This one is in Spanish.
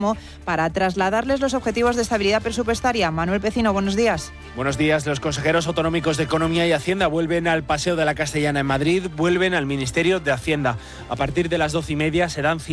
para trasladarles los objetivos de estabilidad presupuestaria. Manuel Pecino, buenos días. Buenos días. Los consejeros autonómicos de Economía y Hacienda vuelven al Paseo de la Castellana en Madrid, vuelven al Ministerio de Hacienda. A partir de las 12:30 serán